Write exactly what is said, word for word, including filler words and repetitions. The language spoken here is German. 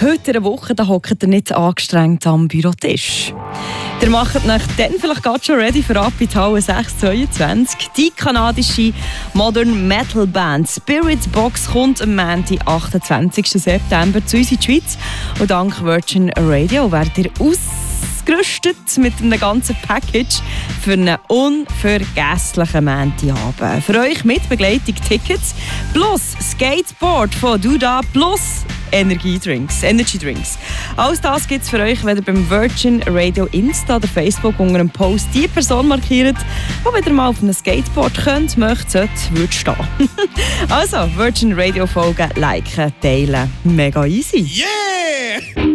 heute in der Woche da hockt ihr nicht angestrengt am Bürotisch. Ihr macht euch dann vielleicht gerade schon ready für Halle sechs zweiundzwanzig. Die kanadische Modern Metal Band Spirit Box kommt am Montag, achtundzwanzigsten September zu uns in die Schweiz. Und dank Virgin Radio werdet ihr ausgerüstet mit einem ganzen Package für einen unvergesslichen Montagabend. Für euch mit Begleitung Tickets plus Skateboard von Duda plus Energiedrinks, Energy Drinks. Alles das gibt es für euch, wenn ihr beim Virgin Radio Insta oder Facebook unter einem Post die Person markiert, die wieder mal auf einem Skateboard könnt, möchte, sollte, würde stehen. Also, Virgin Radio folgen, liken, teilen. Mega easy. Yeah!